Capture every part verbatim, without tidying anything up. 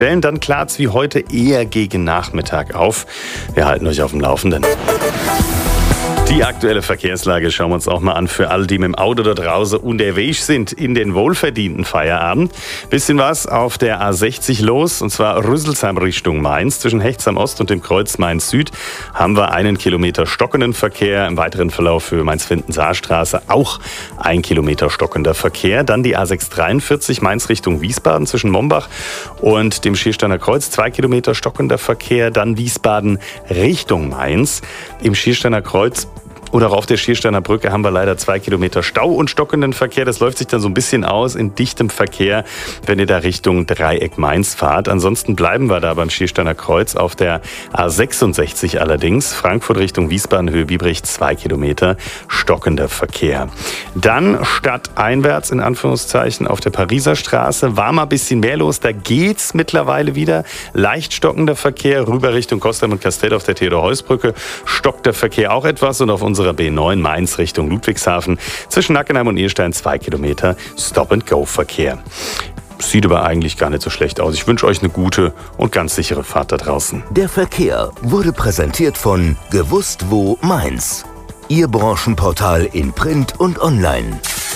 Dann klart's wie heute eher gegen Nachmittag auf. Wir halten euch auf dem Laufenden. Die aktuelle Verkehrslage schauen wir uns auch mal an für alle, die mit dem Auto da draußen unterwegs sind in den wohlverdienten Feierabend. Bisschen was auf der A sechzig los, und zwar Rüsselsheim Richtung Mainz. Zwischen Hechtsheim Ost und dem Kreuz Mainz Süd haben wir einen Kilometer stockenden Verkehr. Im weiteren Verlauf für Mainz-Finten-Saarstraße auch ein Kilometer stockender Verkehr. Dann die A sechs dreiundvierzig Mainz Richtung Wiesbaden zwischen Mombach und dem Schiersteiner Kreuz. Zwei Kilometer stockender Verkehr. Dann Wiesbaden Richtung Mainz. Im Schiersteiner Kreuz oder auch auf der Schiersteiner Brücke haben wir leider zwei Kilometer Stau und stockenden Verkehr. Das läuft sich dann so ein bisschen aus in dichtem Verkehr, wenn ihr da Richtung Dreieck Mainz fahrt. Ansonsten bleiben wir da beim Schiersteiner Kreuz auf der A sechsundsechzig allerdings. Frankfurt Richtung Wiesbaden, Höhe Biebrich, zwei Kilometer stockender Verkehr. Dann stadteinwärts in Anführungszeichen auf der Pariser Straße war mal ein bisschen mehr los. Da geht's mittlerweile wieder. Leicht stockender Verkehr rüber Richtung Kostheim und Castell auf der Theodor-Heuss-Brücke. Stockt der Verkehr auch etwas, und auf unserer B neun Mainz Richtung Ludwigshafen zwischen Nackenheim und Ehrstein zwei Kilometer Stop-and-Go-Verkehr. Sieht aber eigentlich gar nicht so schlecht aus. Ich wünsche euch eine gute und ganz sichere Fahrt da draußen. Der Verkehr wurde präsentiert von Gewusst wo Mainz. Ihr Branchenportal in Print und Online.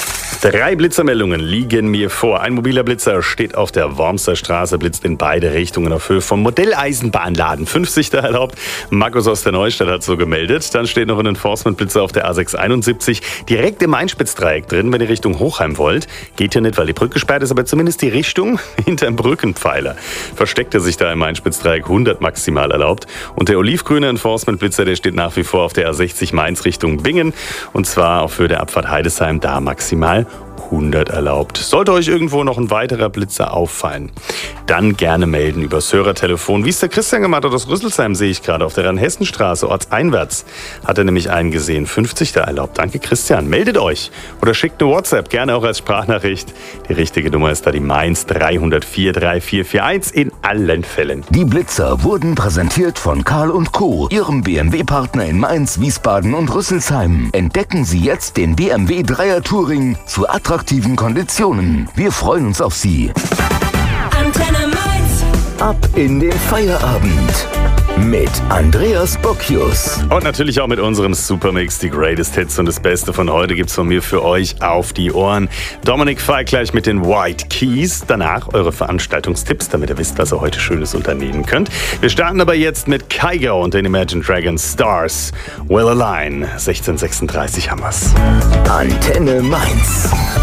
Drei Blitzermeldungen liegen mir vor. Ein mobiler Blitzer steht auf der Wormser Straße, blitzt in beide Richtungen auf Höhe vom Modelleisenbahnladen. fünfzig da erlaubt. Markus aus der Neustadt hat so gemeldet. Dann steht noch ein Enforcement-Blitzer auf der A sechs einundsiebzig direkt im Einspitzdreieck drin, wenn ihr Richtung Hochheim wollt. Geht ja nicht, weil die Brücke gesperrt ist, aber zumindest die Richtung hinterm Brückenpfeiler. Versteckt er sich da im Einspitzdreieck, hundert maximal erlaubt. Und der olivgrüne Enforcement-Blitzer, der steht nach wie vor auf der A sechzig Mainz Richtung Bingen. Und zwar auf Höhe der Abfahrt Heidesheim, da maximal hundert erlaubt. Sollte euch irgendwo noch ein weiterer Blitzer auffallen, dann gerne melden übers Hörertelefon. Wie es der Christian gemacht hat aus Rüsselsheim, sehe ich gerade auf der Rheinhessenstraße, ortseinwärts, hat er nämlich einen gesehen. fünfzig da erlaubt. Danke Christian. Meldet euch oder schickt eine WhatsApp, gerne auch als Sprachnachricht. Die richtige Nummer ist da die Mainz drei null vier drei vier vier eins in allen Fällen. Die Blitzer wurden präsentiert von Karl und Co., Ihrem B M W-Partner in Mainz, Wiesbaden und Rüsselsheim. Entdecken Sie jetzt den B M W Dreier Touring zu attraktiven Konditionen. Wir freuen uns auf Sie. Antenne Mainz. Ab in den Feierabend mit Andreas Bocchius. Und natürlich auch mit unserem Supermix, die Greatest Hits, und das Beste von heute gibt's von mir für euch auf die Ohren. Dominik Fike gleich mit den White Keys. Danach eure Veranstaltungstipps, damit ihr wisst, was ihr heute Schönes unternehmen könnt. Wir starten aber jetzt mit Kygo und den Imagine Dragons Stars Will Align. sechzehn Uhr sechsunddreißig haben wir's. Antenne Mainz.